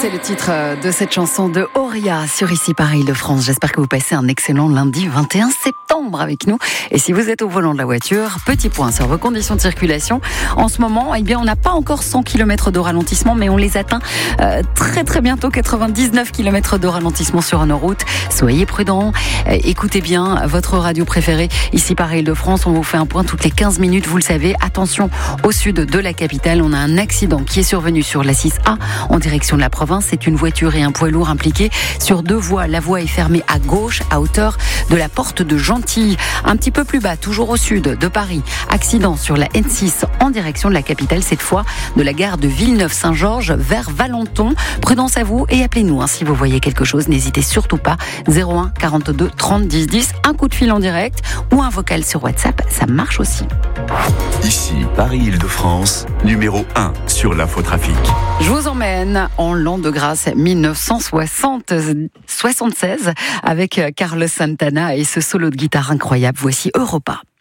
C'est le titre de cette chanson de Auria sur Ici Paris de France. J'espère que vous passez un excellent lundi 21 septembre avec nous. Et si vous êtes au volant de la voiture, petit point sur vos conditions de circulation. En ce moment, eh bien, on n'a pas encore 100 km de ralentissement, mais on les atteint très bientôt. 99 km de ralentissement sur nos routes. Soyez prudents. Écoutez bien votre radio préférée. Ici Paris de France, on vous fait un point toutes les 15 minutes. Vous le savez, attention au sud de la capitale. On a un accident qui est survenu sur la 6A en direction de la province. C'est une voiture et un poids lourd impliqués sur deux voies. La voie est fermée à gauche, à hauteur de la porte de Gentilly. Un petit peu plus bas, toujours au sud de Paris. Accident sur la N6 en direction de la capitale, cette fois de la gare de Villeneuve-Saint-Georges vers Valenton. Prudence à vous et appelez-nous si vous voyez quelque chose. N'hésitez surtout pas. 01 42 30 10 10. Un coup de fil en direct ou un vocal sur WhatsApp, ça marche aussi. Ici, Paris-Île-de-France, numéro 1 sur l'infotrafic. Je vous emmène en l'an de grâce 1976 avec Carlos Santana et ce solo de guitare incroyable. Voici Europa.